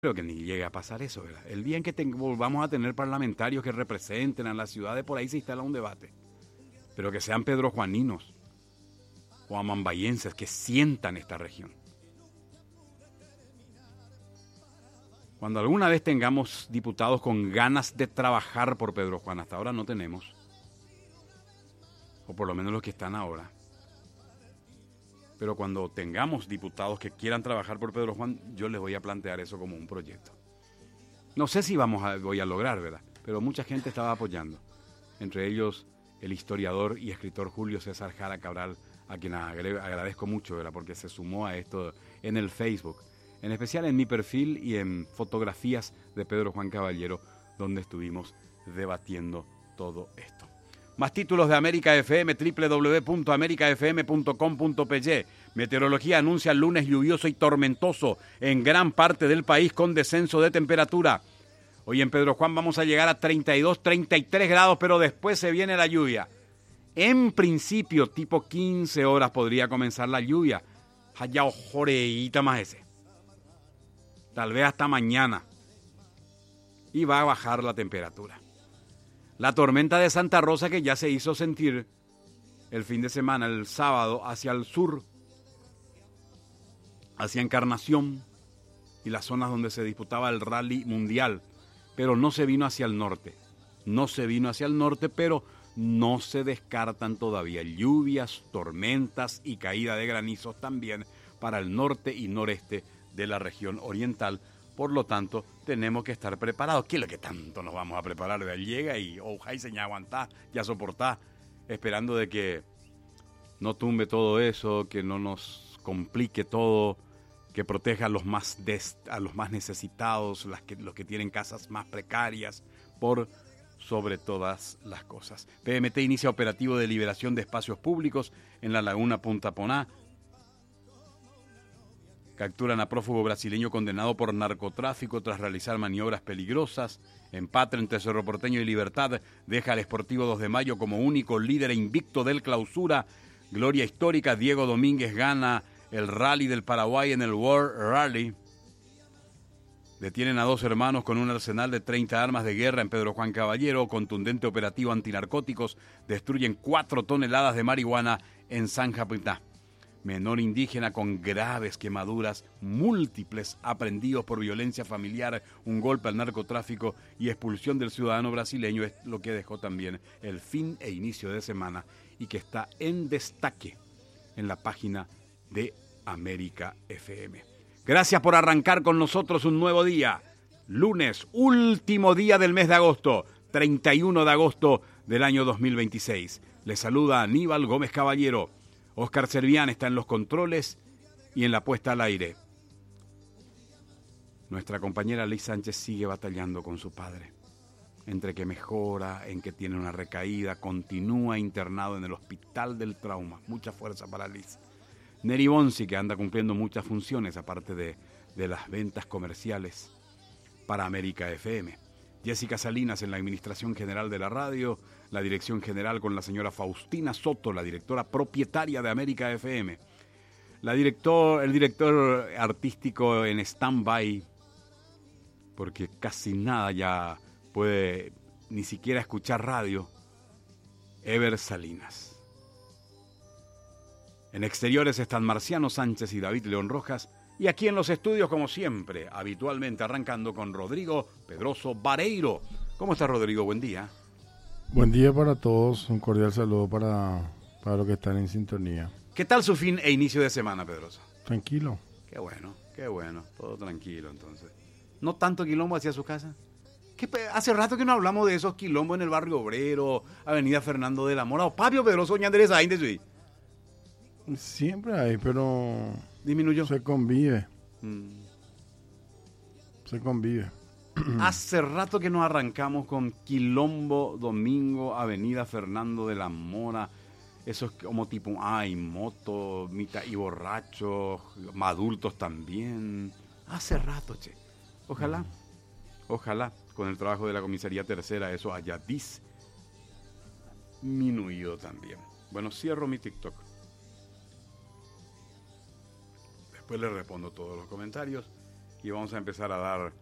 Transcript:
Pero que ni llegue a pasar eso, ¿verdad? El día en que volvamos a tener parlamentarios que representen a las ciudades, por ahí se instala un debate. Pero que sean pedrojuaninos o amambayenses que sientan esta región. Cuando alguna vez tengamos diputados con ganas de trabajar por Pedro Juan, hasta ahora no tenemos, o por lo menos los que están ahora. Pero cuando tengamos diputados que quieran trabajar por Pedro Juan, yo les voy a plantear eso como un proyecto. No sé si voy a lograr, ¿verdad? Pero mucha gente estaba apoyando. Entre ellos el historiador y escritor Julio César Jara Cabral, a quien agradezco mucho, ¿verdad? Porque se sumó a esto en el Facebook. En especial en mi perfil y en fotografías de Pedro Juan Caballero, donde estuvimos debatiendo todo esto. Más títulos de América FM, www.americafm.com.py. Meteorología anuncia lunes lluvioso y tormentoso en gran parte del país con descenso de temperatura. Hoy en Pedro Juan vamos a llegar a 32, 33 grados, pero después se viene la lluvia. En principio, tipo 15 horas podría comenzar la lluvia. Allá ojoreíta más ese. Tal vez hasta mañana. Y va a bajar la temperatura. La tormenta de Santa Rosa, que ya se hizo sentir el fin de semana, el sábado, hacia el sur, hacia Encarnación y las zonas donde se disputaba el rally mundial, pero no se vino hacia el norte. No se vino hacia el norte, pero no se descartan todavía lluvias, tormentas y caída de granizos también para el norte y noreste de la región oriental. Por lo tanto, tenemos que estar preparados. ¿Qué es lo que tanto nos vamos a preparar? Llega y ojalá y se aguantá, ya soportá, esperando de que no tumbe todo eso, que no nos complique todo, que proteja a los más necesitados, los que tienen casas más precarias, por sobre todas las cosas. PMT inicia operativo de liberación de espacios públicos en la laguna Punta Poná. Capturan a prófugo brasileño condenado por narcotráfico tras realizar maniobras peligrosas. Empate entre Cerro Porteño y Libertad deja al Sportivo 2 de Mayo como único líder e invicto del clausura. Gloria histórica, Diego Domínguez gana el Rally del Paraguay en el World Rally. Detienen a 2 hermanos con un arsenal de 30 armas de guerra en Pedro Juan Caballero. Contundente operativo antinarcóticos. Destruyen 4 toneladas de marihuana en San Japiná. Menor indígena con graves quemaduras múltiples, aprehendidos por violencia familiar, un golpe al narcotráfico y expulsión del ciudadano brasileño, es lo que dejó también el fin e inicio de semana y que está en destaque en la página de América FM. Gracias por arrancar con nosotros un nuevo día. Lunes, último día del mes de agosto, 31 de agosto del año 2026. Les saluda Aníbal Gómez Caballero. Oscar Servián está en los controles y en la puesta al aire. Nuestra compañera Liz Sánchez sigue batallando con su padre. Entre que mejora, en que tiene una recaída, continúa internado en el hospital del trauma. Mucha fuerza para Liz. Neri Bonsi, que anda cumpliendo muchas funciones, aparte de las ventas comerciales para América FM. Jessica Salinas en la administración general de la radio, la dirección general con la señora Faustina Soto, la directora propietaria de América FM. El director artístico en stand-by, porque casi nada ya puede ni siquiera escuchar radio, Ever Salinas. En exteriores están Marciano Sánchez y David León Rojas. Y aquí en los estudios, como siempre, habitualmente arrancando con Rodrigo Pedroso Vareiro. ¿Cómo está, Rodrigo? Buen día. Buen día para todos. Un cordial saludo para los que están en sintonía. ¿Qué tal su fin e inicio de semana, Pedroso? Tranquilo. Qué bueno. Todo tranquilo, entonces. ¿No tanto quilombo hacia su casa? Hace rato que no hablamos de esos quilombos en el barrio obrero, Avenida Fernando de la Mora, o Pablo Pedroso, Ñandrés, ahí de Siempre hay, pero disminuyó. Se convive. Se convive. Hace rato que nos arrancamos con quilombo domingo, Avenida Fernando de la Mora. Eso es como tipo, moto, mitad y borrachos, adultos también. Hace rato, che. Ojalá, con el trabajo de la comisaría tercera, eso haya disminuido también. Bueno, cierro mi TikTok. Después le respondo todos los comentarios y vamos a empezar a dar